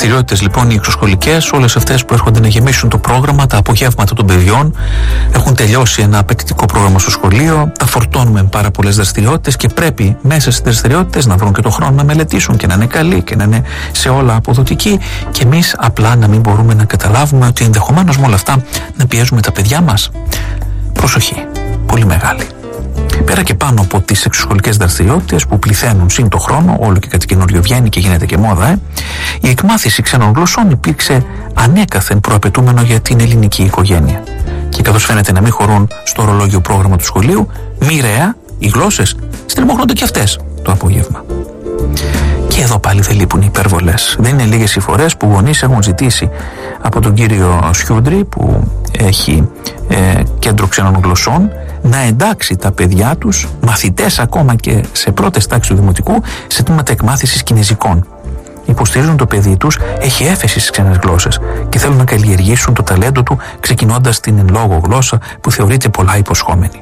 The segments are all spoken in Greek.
δραστηριότητες λοιπόν οι εξωσχολικές, όλες αυτές που έρχονται να γεμίσουν το πρόγραμμα, τα απογεύματα των παιδιών, έχουν τελειώσει ένα απαιτητικό πρόγραμμα στο σχολείο, τα φορτώνουμε με πάρα πολλές δραστηριότητες και πρέπει μέσα στις δραστηριότητες να βρουν και το χρόνο να μελετήσουν και να είναι καλοί και να είναι σε όλα αποδοτικοί, και εμείς απλά να μην μπορούμε να καταλάβουμε ότι ενδεχομένως με όλα αυτά να πιέζουμε τα παιδιά μας. Προσοχή, πολύ μεγάλη. Πέρα και πάνω από τις εξωσχολικές δραστηριότητες που πληθαίνουν συν το χρόνο, όλο και κάτι καινούριο βγαίνει και γίνεται και μόδα, η εκμάθηση ξένων γλωσσών υπήρξε ανέκαθεν προαπαιτούμενο για την ελληνική οικογένεια. Και καθώς φαίνεται να μην χωρούν στο ορολόγιο πρόγραμμα του σχολείου, μοιραία οι γλώσσες στριμώχνονται και αυτές το απόγευμα. Και εδώ πάλι δεν λείπουν οι υπερβολές. Δεν είναι λίγες οι φορές που γονείς έχουν ζητήσει από τον κύριο Σιούντρη, που έχει κέντρο ξένων γλωσσών, να εντάξει τα παιδιά τους, μαθητές ακόμα και σε πρώτες τάξεις του δημοτικού, σε τμήματα εκμάθησης κινεζικών. Υποστηρίζουν το παιδί τους, έχει έφεση στις ξένες γλώσσες και θέλουν να καλλιεργήσουν το ταλέντο του ξεκινώντας την εν λόγω γλώσσα που θεωρείται πολλά υποσχόμενη.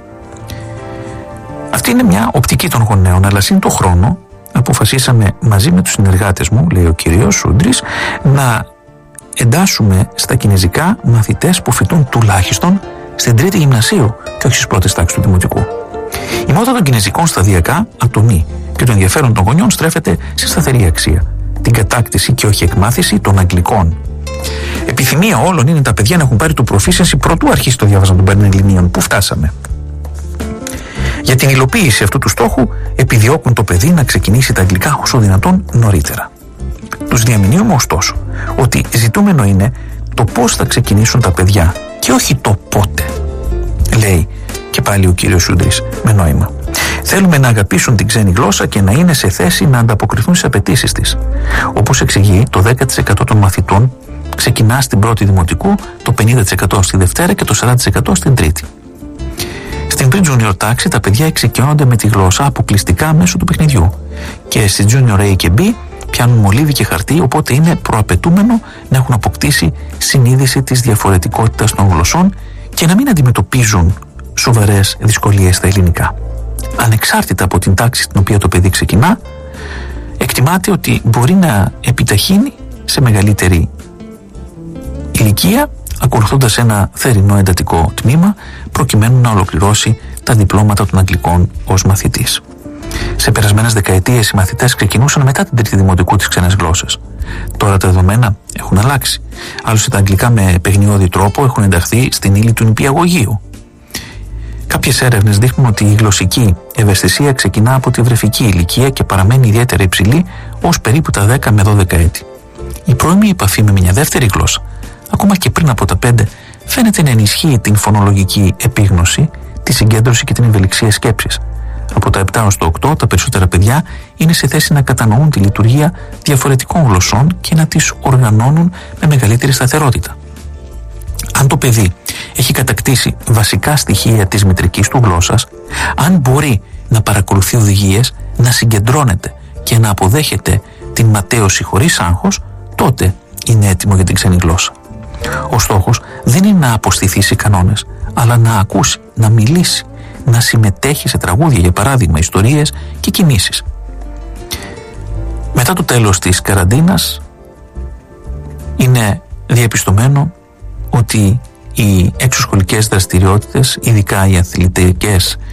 Αυτή είναι μια οπτική των γονέων, αλλά σύν το χρόνο αποφασίσαμε μαζί με τους συνεργάτες μου, λέει ο κύριος Σούντρης, να εντάσσουμε στα κινεζικά μαθητές που φοιτούν τουλάχιστον στην τρίτη γυμνασίου και όχι στις πρώτες τάξεις του δημοτικού. Η μόδα των κινεζικών σταδιακά ατομεί και το ενδιαφέρον των γονιών στρέφεται σε σταθερή αξία, την κατάκτηση και όχι εκμάθηση των αγγλικών. Επιθυμία όλων είναι τα παιδιά να έχουν πάρει το proficiency πρωτού αρχίσει το διάβασμα των Πανελληνίων. Πού φτάσαμε? Για την υλοποίηση αυτού του στόχου επιδιώκουν το παιδί να ξεκινήσει τα αγγλικά όσο δυνατόν νωρίτερα. Τους διαμηνύουμε ωστόσο ότι ζητούμενο είναι το πώς θα ξεκινήσουν τα παιδιά και όχι το πότε, λέει και πάλι ο κύριος Σούντρης με νόημα. Θέλουμε να αγαπήσουν την ξένη γλώσσα και να είναι σε θέση να ανταποκριθούν στις απαιτήσεις της. Όπως εξηγεί, το 10% των μαθητών ξεκινά στην πρώτη δημοτικού, το 50% στη δευτέρα και το 40% στην τρίτη. Στην pre-junior τάξη τα παιδιά εξοικειώνονται με τη γλώσσα αποκλειστικά μέσω του παιχνιδιού και στη junior A και B πιάνουν μολύβι και χαρτί, οπότε είναι προαπαιτούμενο να έχουν αποκτήσει συνείδηση της διαφορετικότητας των γλωσσών και να μην αντιμετωπίζουν σοβαρές δυσκολίες στα ελληνικά. Ανεξάρτητα από την τάξη στην οποία το παιδί ξεκινά, εκτιμάται ότι μπορεί να επιταχύνει σε μεγαλύτερη ηλικία, ακολουθώντας ένα θερινό εντατικό τμήμα, προκειμένου να ολοκληρώσει τα διπλώματα των αγγλικών ως μαθητής. Σε περασμένες δεκαετίες οι μαθητές ξεκινούσαν μετά την τρίτη δημοτικού τις ξένες γλώσσες. Τώρα τα δεδομένα έχουν αλλάξει. Άλλωστε τα αγγλικά με παιγνιώδη τρόπο έχουν ενταχθεί στην ύλη του νηπιαγωγείου. Κάποιες έρευνες δείχνουν ότι η γλωσσική ευαισθησία ξεκινά από τη βρεφική ηλικία και παραμένει ιδιαίτερα υψηλή ως περίπου τα 10 με 12 έτη. Η πρώιμη επαφή με μια δεύτερη γλώσσα, ακόμα και πριν από τα 5, φαίνεται να ενισχύει την φωνολογική επίγνωση, τη συγκέντρωση και την ευελιξία σκέψης. Από τα 7 ως το 8 τα περισσότερα παιδιά είναι σε θέση να κατανοούν τη λειτουργία διαφορετικών γλωσσών και να τις οργανώνουν με μεγαλύτερη σταθερότητα. Αν το παιδί έχει κατακτήσει βασικά στοιχεία της μητρικής του γλώσσας, αν μπορεί να παρακολουθεί οδηγίες, να συγκεντρώνεται και να αποδέχεται την ματέωση χωρίς άγχος, τότε είναι έτοιμο για την ξένη γλώσσα. Ο στόχος δεν είναι να αποστηθεί σε κανόνες, αλλά να ακούσει, να μιλήσει, να συμμετέχει σε τραγούδια, για παράδειγμα, ιστορίες και κινήσεις. Μετά το τέλος της καραντίνας είναι διαπιστωμένο ότι οι εξωσχολικές δραστηριότητες, ειδικά οι αθλητικές